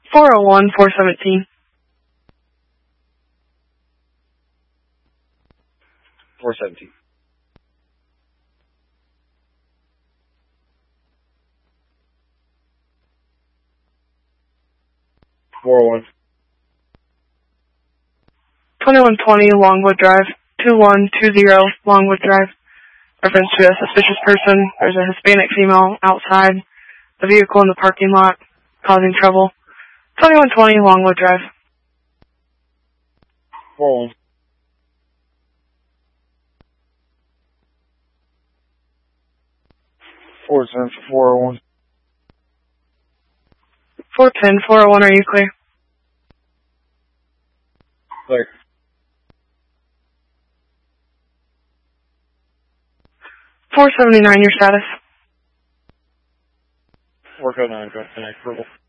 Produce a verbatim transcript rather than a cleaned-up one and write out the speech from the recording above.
four oh one, four seventeen. four seventeen. four oh one. twenty-one twenty Longwood Drive, two one two zero Longwood Drive. Reference to a suspicious person. There's a Hispanic female outside the vehicle in the parking lot causing trouble. twenty-one twenty Longwood Drive. four oh one. four ten, four oh one. four ten, four oh one, are you clear? Clear. four seventy-nine, your status? four oh nine, go connect, purple.